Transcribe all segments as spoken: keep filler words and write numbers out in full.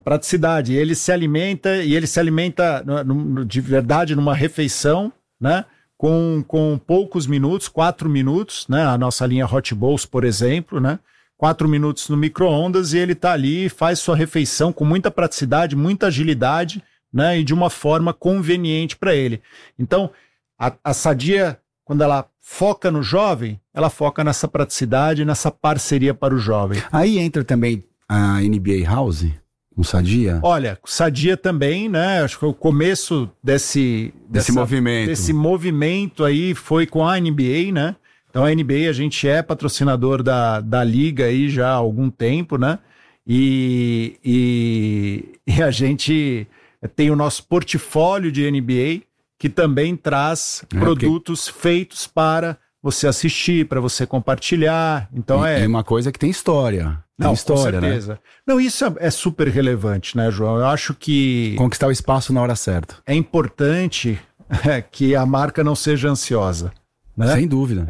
Praticidade. Ele se alimenta, e ele se alimenta no, no, de verdade numa refeição, né? Com, com poucos minutos, quatro minutos, né? A nossa linha Hot Bowls, por exemplo, né? Quatro minutos no micro-ondas e ele tá ali, faz sua refeição com muita praticidade, muita agilidade, né? E de uma forma conveniente para ele. Então, a, a Sadia, quando ela foca no jovem, ela foca nessa praticidade, nessa parceria para o jovem. Aí entra também a N B A House, com Sadia? Olha, Sadia também, né? Acho que o começo desse, desse dessa, movimento. Desse movimento aí foi com a N B A, né? Então a N B A, a gente é patrocinador da, da liga aí já há algum tempo, né? E, e, e a gente tem o nosso portfólio de N B A, que também traz é, produtos porque... feitos para você assistir, para você compartilhar. Então e, é... é uma coisa que tem história. Tem Não, história, com certeza. Né? Não, isso é, é super relevante, né, João? Eu acho que... Conquistar o espaço na hora certa. É importante é, que a marca não seja ansiosa. Né? Sem dúvida.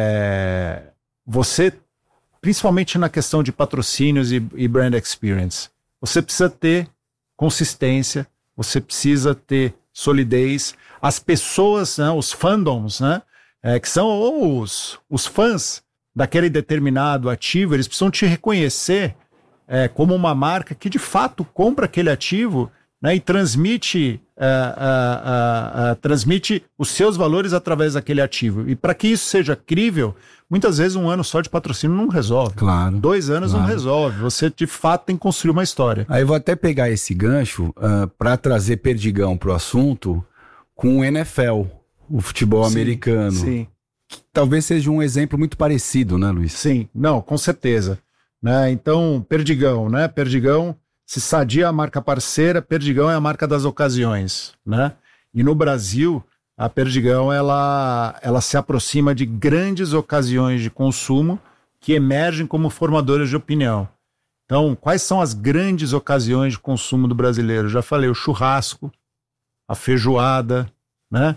É... Você, principalmente na questão de patrocínios e, e brand experience, você precisa ter consistência, você precisa ter solidez. As pessoas, né, os fandoms, né, é, que são os, os fãs daquele determinado ativo, eles precisam te reconhecer é, como uma marca que de fato compra aquele ativo, né, e transmite, uh, uh, uh, uh, transmite os seus valores através daquele ativo. E para que isso seja crível, muitas vezes um ano só de patrocínio não resolve. Claro. Dois anos claro. não resolve. Você de fato tem que construir uma história. Aí eu vou até pegar esse gancho uh, para trazer Perdigão para o assunto com o N F L, o futebol sim, americano. Sim. Que talvez seja um exemplo muito parecido, né, Luiz? Sim, não, com certeza. Né? Então, Perdigão, né? Perdigão, se Sadia é a marca parceira, Perdigão é a marca das ocasiões, né? E no Brasil, a Perdigão, ela, ela se aproxima de grandes ocasiões de consumo que emergem como formadoras de opinião. Então, quais são as grandes ocasiões de consumo do brasileiro? Já falei, o churrasco, a feijoada, né?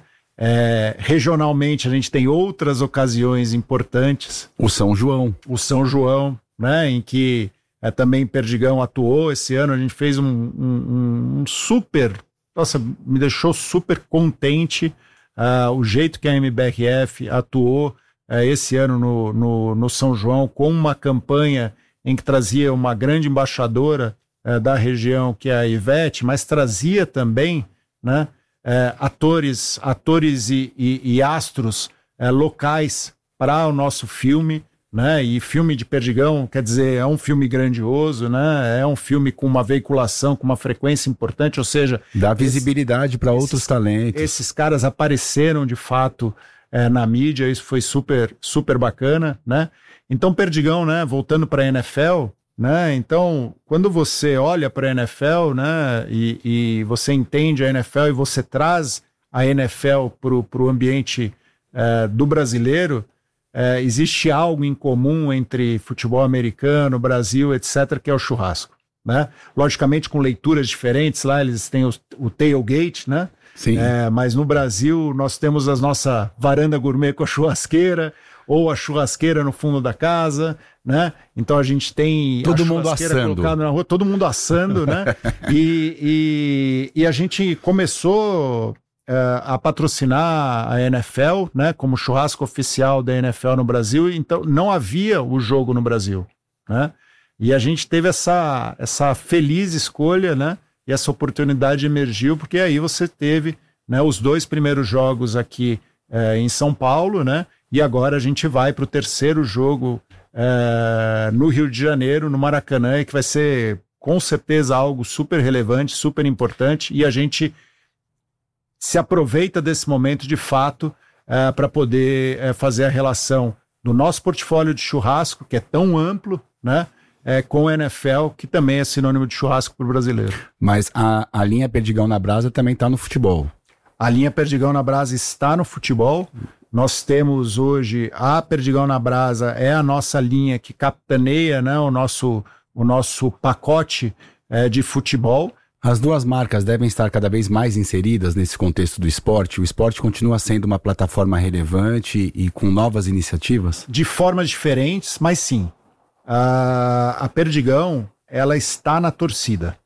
É, regionalmente a gente tem outras ocasiões importantes. O São João. O São João, né? Em que é, também Perdigão atuou esse ano. A gente fez um, um, um super... Nossa, me deixou super contente uh, o jeito que a M B R F atuou uh, esse ano no, no, no São João, com uma campanha em que trazia uma grande embaixadora uh, da região, que é a Ivete, mas trazia também, né, uh, atores, atores e, e, e astros uh, locais para o nosso filme, né? E filme de Perdigão, quer dizer, é um filme grandioso, né? É um filme com uma veiculação, com uma frequência importante, ou seja... Dá visibilidade para outros esses, talentos. Esses caras apareceram, de fato, é, na mídia, isso foi super, super bacana, né? Então, Perdigão, né? Voltando para a N F L, né? Então, quando você olha para a N F L, né? E, e você entende a N F L e você traz a N F L para o ambiente é, do brasileiro... É, existe algo em comum entre futebol americano, Brasil, etcétera, que é o churrasco, né? Logicamente com leituras diferentes, lá eles têm o, o tailgate, né? Sim. É, mas no Brasil nós temos a nossa varanda gourmet com a churrasqueira, ou a churrasqueira no fundo da casa, né? Então a gente tem todo a mundo churrasqueira assando. colocada na rua, todo mundo assando, né? e, e, e a gente começou... Uh, a patrocinar a N F L, né, como churrasco oficial da N F L no Brasil, então não havia o jogo no Brasil, né, e a gente teve essa, essa feliz escolha, né, e essa oportunidade emergiu, porque aí você teve, né, os dois primeiros jogos aqui uh, em São Paulo, né, e agora a gente vai para o terceiro jogo uh, no Rio de Janeiro, no Maracanã, que vai ser com certeza algo super relevante, super importante, e a gente se aproveita desse momento de fato uh, para poder uh, fazer a relação do nosso portfólio de churrasco, que é tão amplo, né, uh, com o N F L, que também é sinônimo de churrasco para o brasileiro. Mas a, a linha Perdigão na Brasa também está no futebol. A linha Perdigão na Brasa está no futebol. Nós temos hoje a Perdigão na Brasa, é a nossa linha que capitaneia, né, o, nosso, o nosso pacote uh, de futebol. As duas marcas devem estar cada vez mais inseridas nesse contexto do esporte? O esporte continua sendo uma plataforma relevante e com novas iniciativas? De formas diferentes, mas sim. A, a Perdigão, ela está na torcida.